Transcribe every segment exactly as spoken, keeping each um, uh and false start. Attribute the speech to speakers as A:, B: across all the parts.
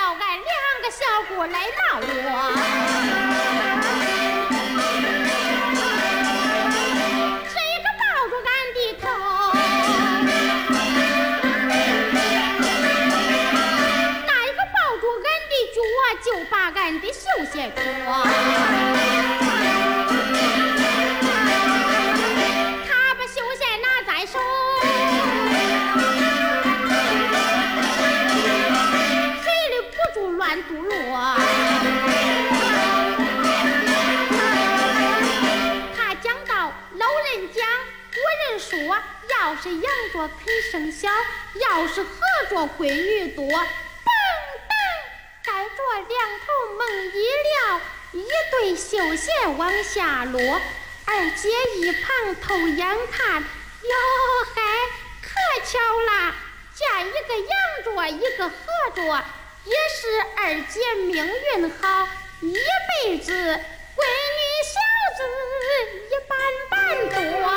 A: 俺两个小姑来闹我。这个抱住俺的头，那一个抱住俺的脚，就把俺的袖鞋脱。他把袖鞋拿在手，乱嘟噜，他讲到老人讲，古人说，要是养着肯生小，要是合着闺女多，嘣噔，盖着两头猛一撩，一对绣鞋往下落。二姐一旁偷眼看，哟嗨，可巧啦，见一个养着，一个合着。也是二姐命运好，一辈子闺女小子一般般多啊。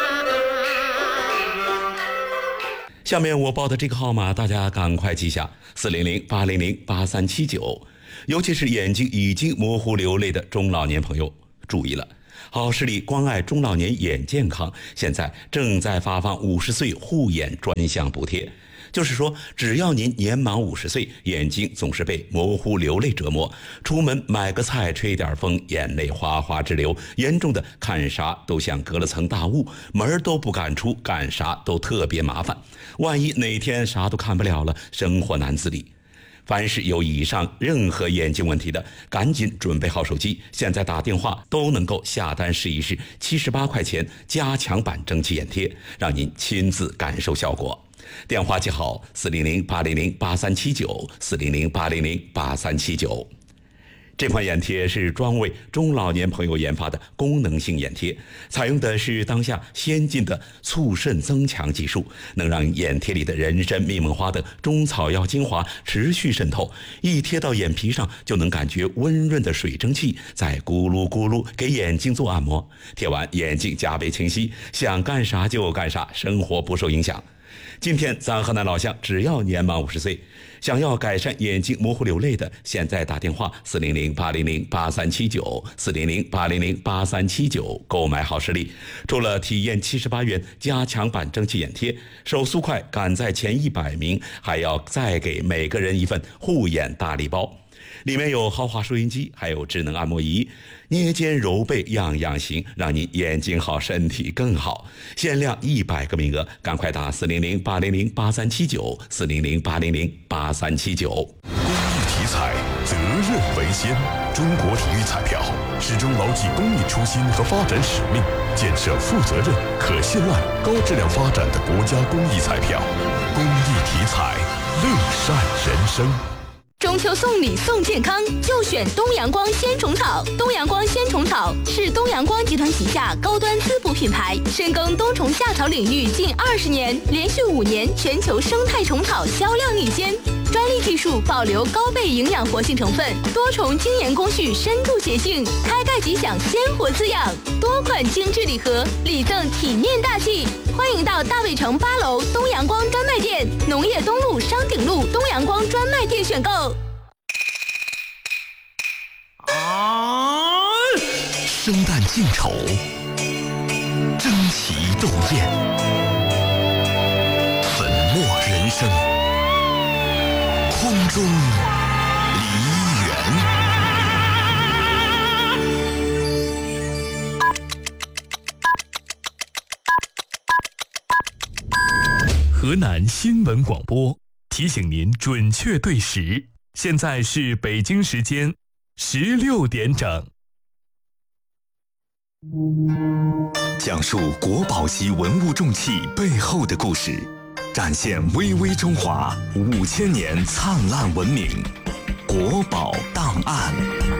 B: 下面我报的这个号码大家赶快记下，四零零八零零八三七九。尤其是眼睛已经模糊流泪的中老年朋友注意了，好视力关爱中老年眼健康现在正在发放五十岁护眼专项补贴。就是说，只要您年满五十岁，眼睛总是被模糊流泪折磨，出门买个菜吹点风，眼泪哗哗直流，严重的看啥都像隔了层大雾，门都不敢出，干啥都特别麻烦，万一哪天啥都看不了了，生活难自理。凡是有以上任何眼睛问题的，赶紧准备好手机，现在打电话都能够下单试一试七十八块钱加强版蒸汽眼贴，让您亲自感受效果。电话记好四零零八零零八三七九，四零零八零零八三七九。这款眼贴是专为中老年朋友研发的功能性眼贴，采用的是当下先进的促渗增强技术，能让眼贴里的人参、蜜檬花等中草药精华持续渗透，一贴到眼皮上就能感觉温润的水蒸气在咕噜咕噜给眼睛做按摩，贴完眼睛加倍清晰，想干啥就干啥，生活不受影响。今天咱河南老乡只要年满五十岁，想要改善眼睛模糊流泪的，现在打电话四零零八零零八三七九，四零零八零零八三七九购买好视力。除了体验七十八元加强版蒸汽眼贴，手速快赶在前一百名，还要再给每个人一份护眼大礼包。里面有豪华收音机，还有智能按摩仪，捏肩揉背样样行，让你眼睛好身体更好。限量一百个名额，赶快打四零零八零零八三七九，四零零八零零八三七九。
C: 公益体彩，责任为先。中国体育彩票始终牢记公益初心和发展使命，建设负责任、可信赖、高质量发展的国家公益彩票。公益体彩，乐善人生。
D: 中秋送礼送健康，就选东阳光鲜虫草。东阳光鲜虫草是东阳光集团旗下高端滋补品牌，深耕冬虫夏草领域近二十年，连续五年全球生态虫草销量领先。专利技术保留高倍营养活性成分，多重精研工序深度协性，开盖即享鲜活滋养。多款精致礼盒，礼赠体面大气。欢迎到大卫城八楼东阳光专卖店、农业东路商鼎路东阳光专卖店选购。
C: 啊！生旦净丑，争奇斗艳，粉墨人生，空中梨园。河南新闻广播提醒您准确对时，现在是北京时间十六点整。讲述国宝级文物重器背后的故事，展现巍巍中华五千年灿烂文明。国宝档案。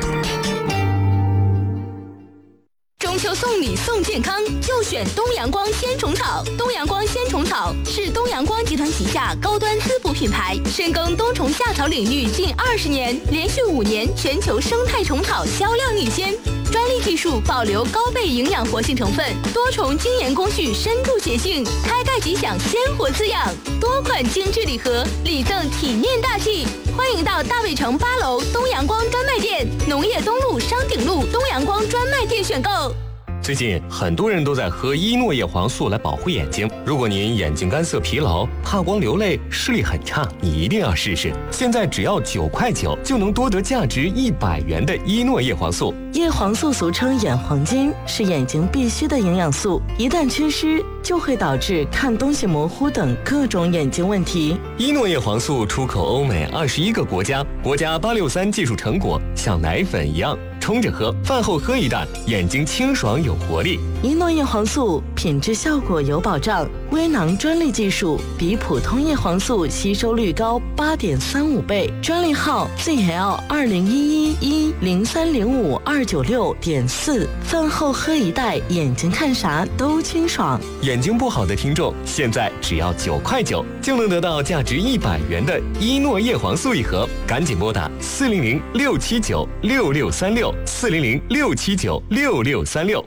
D: 中秋送礼送健康，就选东阳光鲜虫草。东阳光鲜虫草是东阳光集团旗下高端滋补品牌，深耕冬虫夏草领域近二十年，连续五年全球生态虫草销量领先。专利技术保留高倍营养活性成分，多重精研工序深度写信，开盖即享鲜活滋养。多款精致礼盒，礼赠体面大气。欢迎到大卫城八楼东阳光专卖店、农业东路商鼎路东阳光专卖店选购。
E: 最近很多人都在喝伊诺叶黄素来保护眼睛。如果您眼睛干涩疲劳、怕光流泪、视力很差，你一定要试试。现在只要九块九就能多得价值一百元的伊诺叶黄素。
F: 叶黄素俗称眼黄金，是眼睛必需的营养素，一旦缺失就会导致看东西模糊等各种眼睛问题。
E: 伊诺叶黄素出口欧美二十一个国家，国家八六三技术成果，像奶粉一样冲着喝，饭后喝一袋，眼睛清爽有活力。
F: 伊诺叶黄素品质效果有保障，微囊专利技术，比普通叶黄素吸收率高 八点三五 倍，专利号 Z L 二零一一一零三零五二九六点四。饭后喝一袋，眼睛看啥都清爽。
E: 眼睛不好的听众，现在只要九块九就能得到价值一百元的伊诺叶黄素一盒，赶紧拨打四零零六七九六六三六四零零六七九六六三六。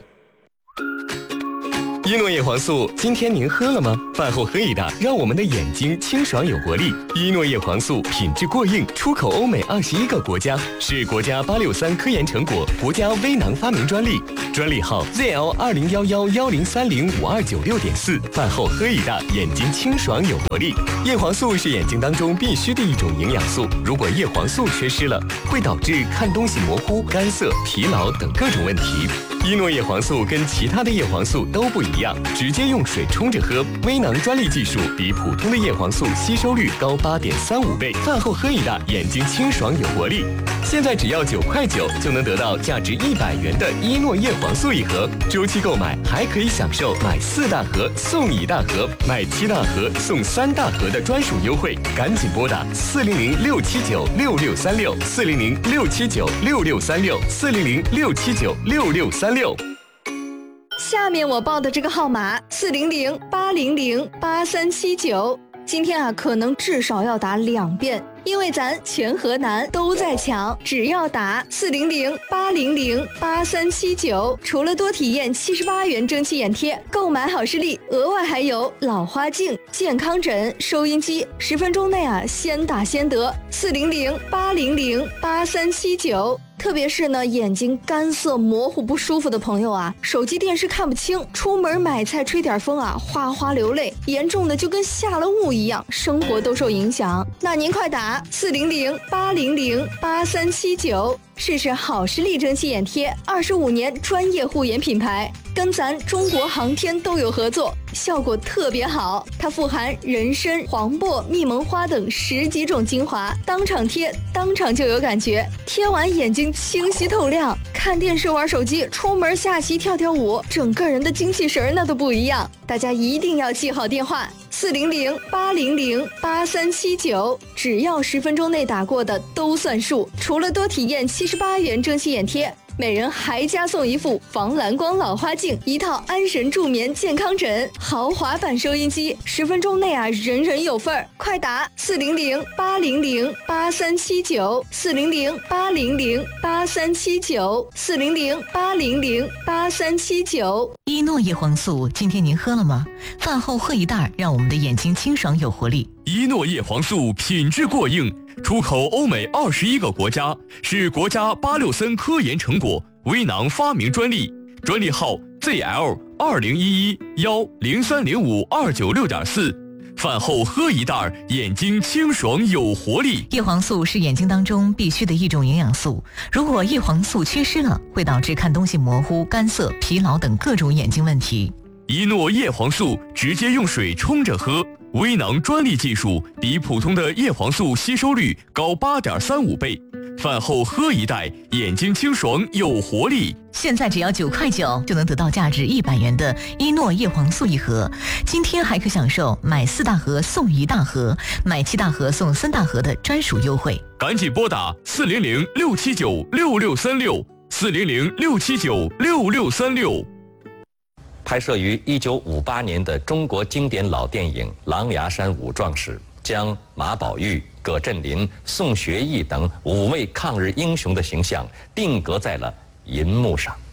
E: 伊诺叶黄素，今天您喝了吗？饭后喝一袋，让我们的眼睛清爽有活力。伊诺叶黄素品质过硬，出口欧美二十一个国家，是国家八六三科研成果，国家微囊发明专利，专利号 Z L 二零一一一零三零五二九六点四。饭后喝一袋，眼睛清爽有活力。叶黄素是眼睛当中必须的一种营养素，如果叶黄素缺失了，会导致看东西模糊、干涩、疲劳等各种问题。伊诺叶黄素跟其他的叶黄素都不一样，直接用水冲着喝，微囊专利技术比普通的叶黄素吸收率高 八点三五 倍，饭后喝一袋，眼睛清爽有活力。现在只要九块九就能得到价值一百元的伊诺叶黄素一盒，周期购买还可以享受买四大盒送一大盒，买七大盒送三大盒的专属优惠，赶紧拨打四零零六七九六六三六四零零六七九六六三六四零零六七九六六三六。
D: 下面我报的这个号码四零零八零零八三七九，今天啊可能至少要打两遍，因为咱全河南都在抢，只要打四零零八零零八三七九，除了多体验七十八元蒸汽眼贴，购买好视力，额外还有老花镜、健康枕、收音机，十分钟内啊先打先得。四零零八零零八三七九。特别是呢，眼睛干涩、模糊、不舒服的朋友啊，手机、电视看不清，出门买菜吹点风啊，哗哗流泪，严重的就跟下了雾一样，生活都受影响。那您快打四零零八零零八三七九，试试好视力蒸汽眼贴，二十五年专业护眼品牌，跟咱中国航天都有合作，效果特别好。它富含人参、黄柏、蜜蒙花等十几种精华，当场贴，当场就有感觉，贴完眼睛清晰透亮，看电视、玩手机、出门下棋、跳跳舞，整个人的精气神那都不一样。大家一定要记好电话四零零八零零八三七九，只要十分钟内打过的都算数。除了多体验七十八元蒸汽眼贴，每人还加送一副防蓝光老花镜，一套安神助眠健康枕，豪华版收音机，十分钟内啊人人有份儿。快打四零零八零零八三七九，四零零八零零八三七九，四零零八零零八三七九。
G: 伊诺叶黄素，今天您喝了吗？饭后喝一袋，让我们的眼睛清爽有活力。
C: 伊诺叶黄素品质过硬，出口欧美二十一个国家，是国家八六三科研成果，微囊发明专利，专利号 Z L 二零一一一零三零五二九六点四。饭后喝一袋，眼睛清爽有活力。
G: 叶黄素是眼睛当中必须的一种营养素，如果叶黄素缺失了，会导致看东西模糊、干涩、疲劳等各种眼睛问题。
C: 伊诺叶黄素直接用水冲着喝，微囊专利技术比普通的叶黄素吸收率高 八点三五 倍，饭后喝一袋，眼睛清爽有活力。
G: 现在只要九块九就能得到价值一百元的伊诺叶黄素一盒，今天还可享受买四大盒送一大盒，买七大盒送三大盒的专属优惠。
C: 赶紧拨打四零零六七九六六三六四零零六七九六六三六。
H: 拍摄于一九五八年的中国经典老电影《狼牙山五壮士》，将马宝玉、葛振林、宋学义等五位抗日英雄的形象定格在了银幕上。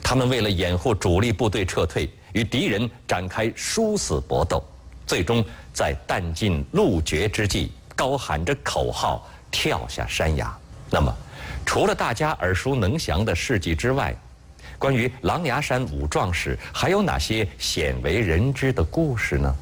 H: 他们为了掩护主力部队撤退，与敌人展开殊死搏斗，最终在弹尽路绝之际，高喊着口号跳下山崖。那么，除了大家耳熟能详的事迹之外，关于狼牙山五壮士还有哪些鲜为人知的故事呢？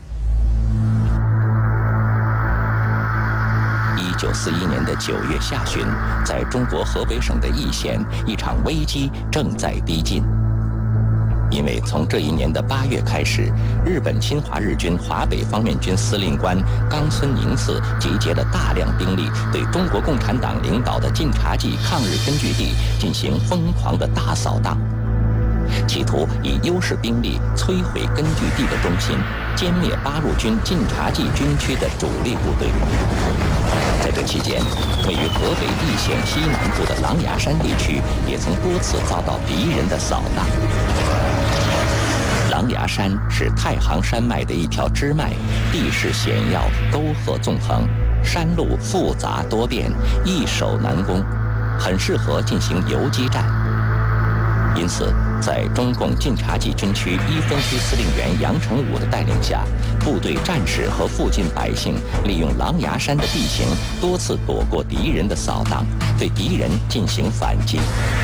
I: 一九四一年的九月下旬，在中国河北省的易县，一场危机正在逼近。因为从这一年的八月开始，日本侵华日军华北方面军司令官冈村宁次集结了大量兵力，对中国共产党领导的晋察冀抗日根据地进行疯狂的大扫荡，企图以优势兵力摧毁根据地的中心，歼灭八路军晋察冀军区的主力部队。在这期间，位于河北易县西南部的狼牙山地区也曾多次遭到敌人的扫荡。狼牙山是太行山脉的一条支脉，地势险要，沟壑纵横，山路复杂多变，易守难攻，很适合进行游击战。因此，在中共晋察冀军区一分区司令员杨成武的带领下，部队战士和附近百姓利用狼牙山的地形，多次躲过敌人的扫荡，对敌人进行反击。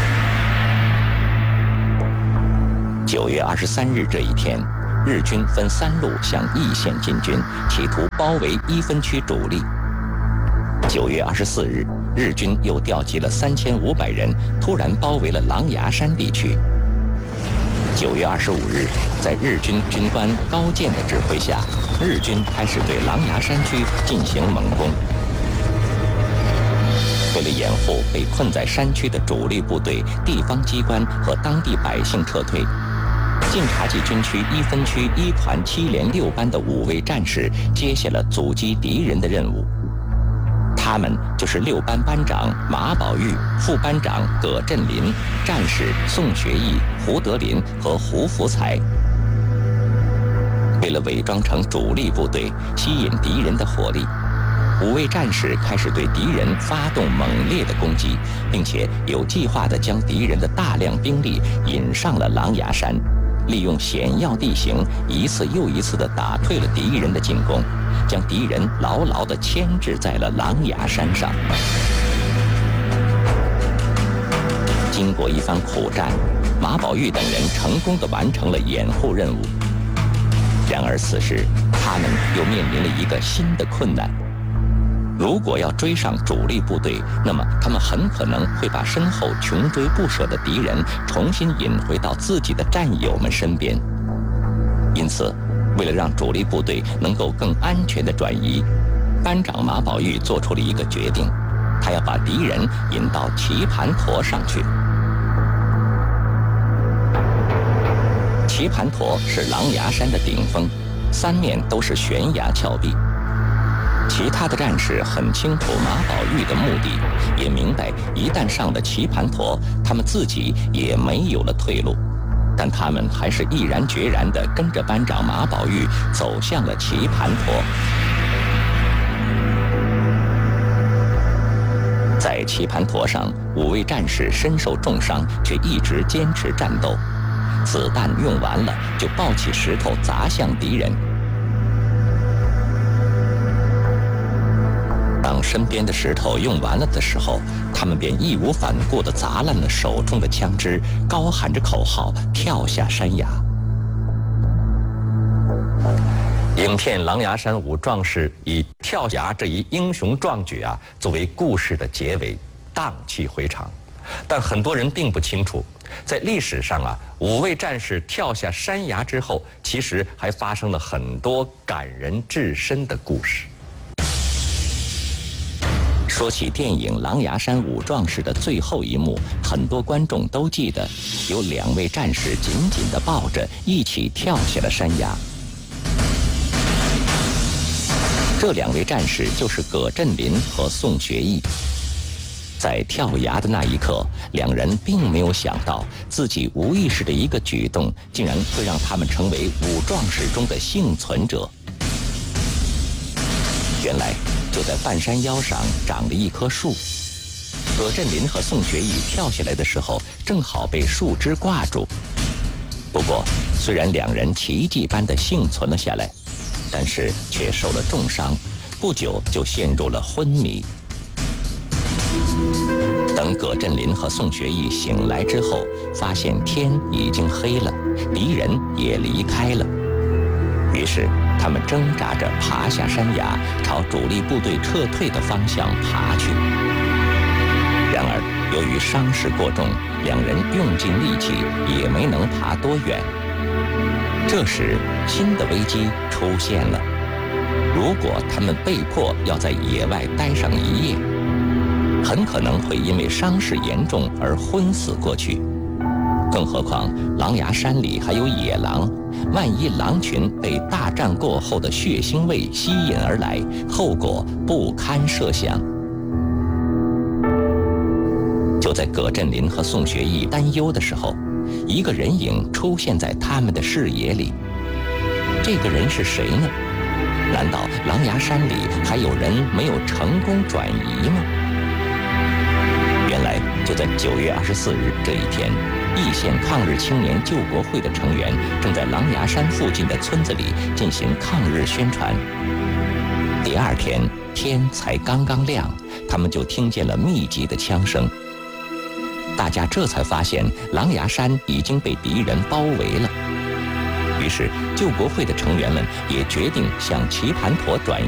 I: 九月二十三日这一天，日军分三路向易县进军，企图包围一分区主力。九月二十四日，日军又调集了三千五百人，突然包围了狼牙山地区。九月二十五日，在日军军官高健的指挥下，日军开始对狼牙山区进行猛攻。为了掩护被困在山区的主力部队、地方机关和当地百姓撤退，晋察冀军区一分区一团七连六班的五位战士接下了阻击敌人的任务。他们就是六班班长马宝玉、副班长葛振林、战士宋学义、胡德林和胡福才。为了伪装成主力部队，吸引敌人的火力，五位战士开始对敌人发动猛烈的攻击，并且有计划地将敌人的大量兵力引上了狼牙山，利用险要地形，一次又一次地打退了敌人的进攻，将敌人牢牢地牵制在了狼牙山上。经过一番苦战，马宝玉等人成功地完成了掩护任务。然而此时，他们又面临了一个新的困难。如果要追上主力部队，那么他们很可能会把身后穷追不舍的敌人重新引回到自己的战友们身边。因此，为了让主力部队能够更安全地转移，班长马宝玉做出了一个决定，他要把敌人引到棋盘坨上去。棋盘坨是狼牙山的顶峰，三面都是悬崖峭壁。其他的战士很清楚马宝玉的目的，也明白一旦上了棋盘坨，他们自己也没有了退路，但他们还是毅然决然地跟着班长马宝玉走向了棋盘坨。在棋盘坨上，五位战士身受重伤，却一直坚持战斗，子弹用完了，就抱起石头砸向敌人。当身边的石头用完了的时候，他们便义无反顾地砸烂了手中的枪支，高喊着口号跳下山崖。影片《狼牙山五壮士》以跳崖这一英雄壮举啊作为故事的结尾，荡气回肠。但很多人并不清楚，在历史上啊，五位战士跳下山崖之后，其实还发生了很多感人至深的故事。说起电影《狼牙山五壮士》的最后一幕，很多观众都记得，有两位战士紧紧地抱着，一起跳下了山崖。这两位战士就是葛振林和宋学义。在跳崖的那一刻，两人并没有想到自己无意识的一个举动，竟然会让他们成为五壮士中的幸存者。原来就在半山腰上长了一棵树， 葛振林和宋学义跳下来的时候，正好被树枝挂住。不过，虽然两人奇迹般的幸存了下来，但是却受了重伤，不久就陷入了昏迷。等葛振林和宋学义醒来之后，发现天已经黑了，敌人也离开了。于是他们挣扎着爬下山崖，朝主力部队撤退的方向爬去。然而，由于伤势过重，两人用尽力气也没能爬多远。这时，新的危机出现了。如果他们被迫要在野外待上一夜，很可能会因为伤势严重而昏死过去。更何况狼牙山里还有野狼，万一狼群被大战过后的血腥味吸引而来，后果不堪设想。就在葛振林和宋学义担忧的时候，一个人影出现在他们的视野里。这个人是谁呢？难道狼牙山里还有人没有成功转移吗？原来就在九月二十四日这一天，易县抗日青年救国会的成员正在狼牙山附近的村子里进行抗日宣传。第二天天才刚刚亮，他们就听见了密集的枪声。大家这才发现狼牙山已经被敌人包围了。于是救国会的成员们也决定向棋盘坨转移